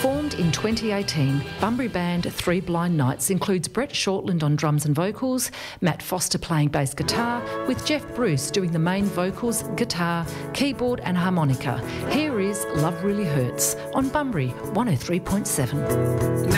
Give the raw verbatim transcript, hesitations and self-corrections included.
Formed in twenty eighteen, Bunbury band Three Blind Nights includes Brett Shortland on drums and vocals, Matt Foster playing bass guitar, with Jeff Bruce doing the main vocals, guitar, keyboard and harmonica. Here is Love Really Hurts on Bunbury one oh three point seven.